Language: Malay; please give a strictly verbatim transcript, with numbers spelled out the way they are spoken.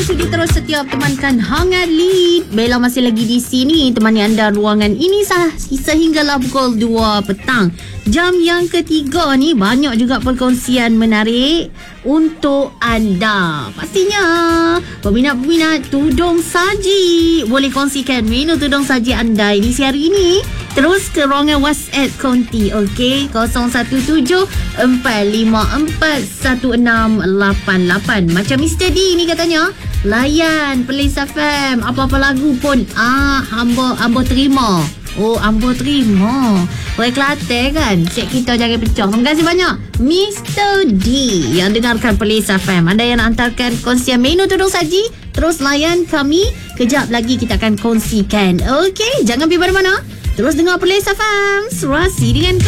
sudi terus setiap temankan Hangat Lead. Bella masih lagi di sini temani anda ruangan ini sah, sehinggalah pukul dua petang. Jam yang ketiga ni banyak juga perkongsian menarik untuk anda. Pastinya peminat-peminat tudung saji boleh kongsikan menu tudung saji anda edisi hari ini. Terus ke ruangan WhatsApp Konti, okey, kosong satu tujuh empat lima empat satu enam lapan lapan. Macam Mister D ni katanya, layan Playlist F M, apa-apa lagu pun ah hamba hamba terima. Oh, hamba terima. Orang Kelantan kan, cek kita jangan pecah. Terima kasih banyak Mister D yang dengarkan Playlist F M. Anda yang nak hantarkan kongsian menu tudung saji, terus layan kami. Kejap lagi kita akan kongsikan. Okey, jangan pergi mana-mana. Terus dengar Playlist F M, serasi dengan